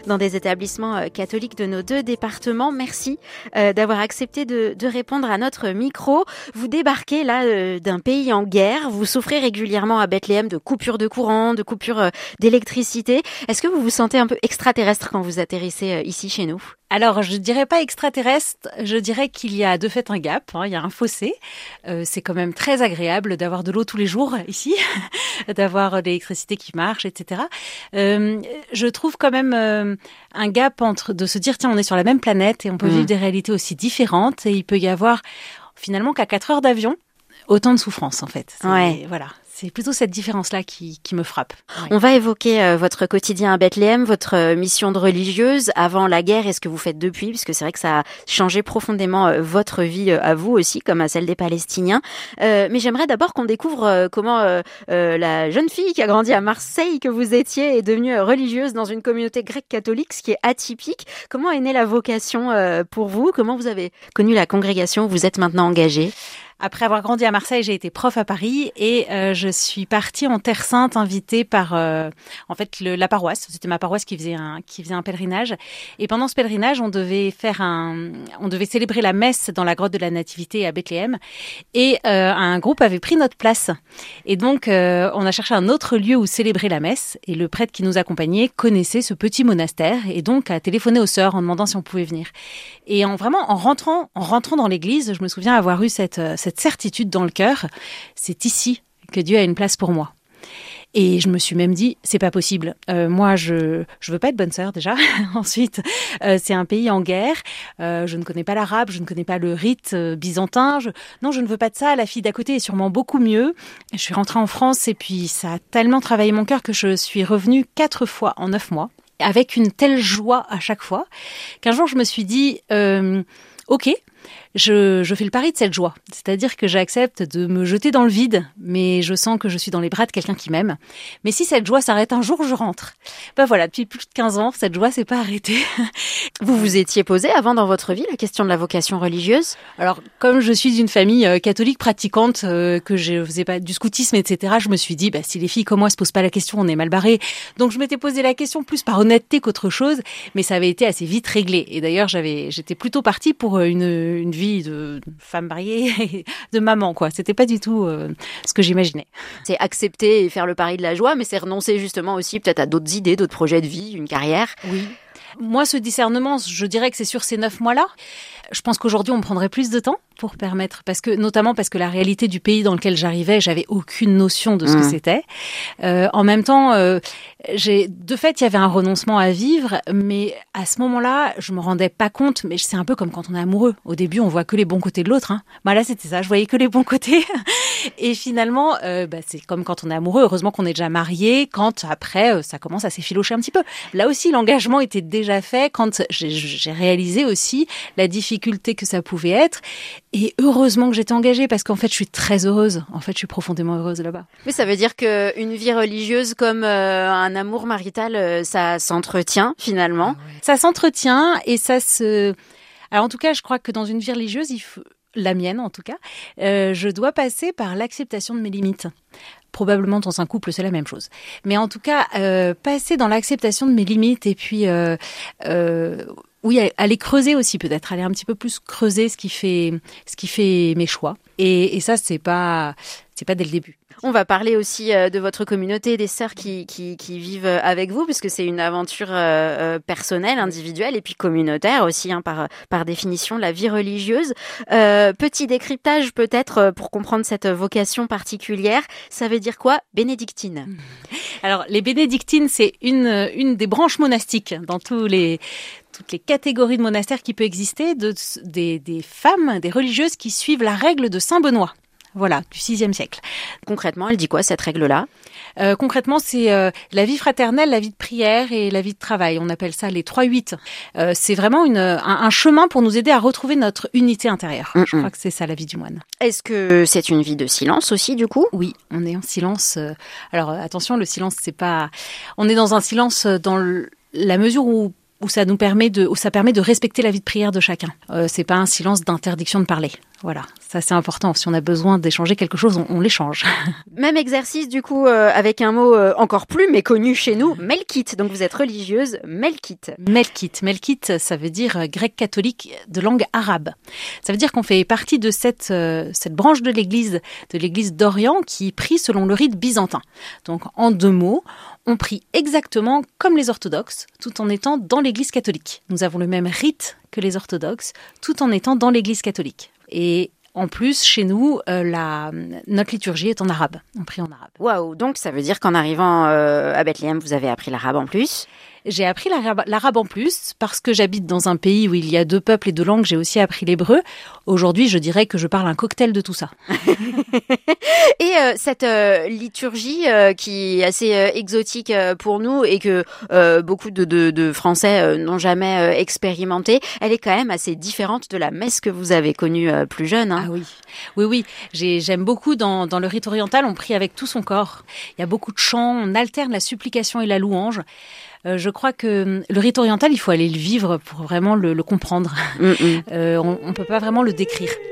dans des établissements catholiques de nos 2 départements. Merci d'avoir accepté de répondre à notre micro. Vous débarquez là d'un pays en guerre. Vous souffrez régulièrement à Bethléem de coupures de courant, de coupures d'électricité. Est-ce que vous vous sentez un peu extraterrestre quand vous atterrissez ici chez nous ? Alors, je dirais pas extraterrestre, je dirais qu'il y a de fait un gap, il y a un fossé. C'est quand même très agréable d'avoir de l'eau tous les jours ici, d'avoir l'électricité qui marche, etc. Je trouve quand même un gap de se dire, tiens, on est sur la même planète et on peut vivre des réalités aussi différentes. Et il peut y avoir finalement qu'à 4 heures d'avion, autant de souffrance en fait. Voilà. C'est plutôt cette différence-là qui me frappe. Ouais. On va évoquer votre quotidien à Bethléem, votre mission de religieuse avant la guerre et ce que vous faites depuis, puisque c'est vrai que ça a changé profondément votre vie à vous aussi, comme à celle des Palestiniens. Mais j'aimerais d'abord qu'on découvre comment la jeune fille qui a grandi à Marseille que vous étiez est devenue religieuse dans une communauté grecque catholique, ce qui est atypique. Comment est née la vocation pour vous ? Comment vous avez connu la congrégation où vous êtes maintenant engagée ? Après avoir grandi à Marseille, j'ai été prof à Paris et je suis partie en Terre Sainte invitée par en fait la paroisse. C'était ma paroisse qui faisait un pèlerinage. Et pendant ce pèlerinage, on devait célébrer la messe dans la grotte de la Nativité à Bethléem. Et un groupe avait pris notre place. Et donc, on a cherché un autre lieu où célébrer la messe. Et le prêtre qui nous accompagnait connaissait ce petit monastère et donc a téléphoné aux sœurs en demandant si on pouvait venir. Et en rentrant dans l'église, je me souviens avoir eu cette certitude dans le cœur, c'est ici que Dieu a une place pour moi. Et je me suis même dit, c'est pas possible. Moi, je veux pas être bonne sœur déjà. Ensuite, c'est un pays en guerre. Je ne connais pas l'arabe, je ne connais pas le rite byzantin. Non, je ne veux pas de ça. La fille d'à côté est sûrement beaucoup mieux. Je suis rentrée en France et puis ça a tellement travaillé mon cœur que je suis revenue 4 fois en 9 mois, avec une telle joie à chaque fois, qu'un jour je me suis dit, ok, je fais le pari de cette joie. C'est-à-dire que j'accepte de me jeter dans le vide, mais je sens que je suis dans les bras de quelqu'un qui m'aime. Mais si cette joie s'arrête un jour, je rentre. Ben voilà, depuis plus de 15 ans, cette joie s'est pas arrêtée. Vous vous étiez posé avant dans votre vie la question de la vocation religieuse ? Alors, comme je suis d'une famille catholique pratiquante, que je faisais pas du scoutisme, etc., je me suis dit, si les filles comme moi se posent pas la question, on est mal barré. Donc, je m'étais posé la question plus par honnêteté qu'autre chose, mais ça avait été assez vite réglé. Et d'ailleurs, j'étais plutôt partie pour une vie de femme mariée et de maman, quoi. C'était pas du tout ce que j'imaginais. C'est accepter et faire le pari de la joie, mais c'est renoncer justement aussi peut-être à d'autres idées, d'autres projets de vie, une carrière. Oui. Moi, ce discernement, je dirais que c'est sur ces 9 mois-là. Je pense qu'aujourd'hui, on me prendrait plus de temps pour permettre, notamment parce que la réalité du pays dans lequel j'arrivais, j'avais aucune notion de ce que c'était. En même temps, de fait, il y avait un renoncement à vivre, mais à ce moment-là, je me rendais pas compte. Mais c'est un peu comme quand on est amoureux. Au début, on voit que les bons côtés de l'autre. Là, c'était ça. Je voyais que les bons côtés. Et finalement, c'est comme quand on est amoureux. Heureusement qu'on est déjà marié. Quand après, ça commence à s'effilocher un petit peu. Là aussi, l'engagement était déjà fait. Quand j'ai réalisé aussi la difficulté que ça pouvait être. Et heureusement que j'étais engagée parce qu'en fait, je suis très heureuse. En fait, je suis profondément heureuse là-bas. Mais ça veut dire qu'une vie religieuse comme un amour marital, ça s'entretient finalement. Ça s'entretient et ça se... Alors en tout cas, je crois que dans une vie religieuse, la mienne en tout cas, je dois passer par l'acceptation de mes limites. Probablement dans un couple, c'est la même chose. Mais en tout cas, passer dans l'acceptation de mes limites et puis... oui, aller creuser aussi peut-être, aller un petit peu plus creuser ce qui fait mes choix. Et ça, c'est pas dès le début. On va parler aussi de votre communauté, des sœurs qui vivent avec vous, puisque c'est une aventure personnelle, individuelle et puis communautaire aussi, par définition, la vie religieuse. Petit décryptage peut-être pour comprendre cette vocation particulière. Ça veut dire quoi, bénédictine ? Alors, les bénédictines, c'est une des branches monastiques dans toutes les catégories de monastères qui peut exister, des femmes, des religieuses qui suivent la règle de Saint Benoît. Voilà, du VIe siècle. Concrètement, elle dit quoi, cette règle-là ? Concrètement, c'est la vie fraternelle, la vie de prière et la vie de travail. On appelle ça les 3-8. C'est vraiment un chemin pour nous aider à retrouver notre unité intérieure. Je crois que c'est ça, la vie du moine. Est-ce que c'est une vie de silence aussi, du coup ? Oui, on est en silence. Alors, attention, le silence, c'est pas... On est dans un silence dans la mesure où où ça permet de respecter la vie de prière de chacun. C'est pas un silence d'interdiction de parler. Voilà, ça c'est important. Si on a besoin d'échanger quelque chose, on l'échange. Même exercice du coup avec un mot encore plus méconnu chez nous, melkite. Donc vous êtes religieuse melkite. Melkite, ça veut dire grec catholique de langue arabe. Ça veut dire qu'on fait partie de cette branche de l'Église d'Orient qui prie selon le rite byzantin. Donc en 2 mots, on prie exactement comme les orthodoxes, tout en étant dans l'Église catholique. Nous avons le même rite que les orthodoxes, tout en étant dans l'Église catholique. Et en plus, chez nous, notre liturgie est en arabe. On prie en arabe. Waouh, donc ça veut dire qu'en arrivant à Bethléem, vous avez appris l'arabe en plus? J'ai appris l'arabe en plus parce que j'habite dans un pays où il y a 2 peuples et 2 langues. J'ai aussi appris l'hébreu. Aujourd'hui, je dirais que je parle un cocktail de tout ça. Et cette liturgie qui est assez exotique pour nous et que beaucoup de Français n'ont jamais expérimenté, elle est quand même assez différente de la messe que vous avez connue plus jeune. Hein. Ah oui. J'aime beaucoup dans le rite oriental, on prie avec tout son corps. Il y a beaucoup de chants, on alterne la supplication et la louange. Je crois que le rite oriental, il faut aller le vivre pour vraiment le comprendre. On peut pas vraiment le décrire.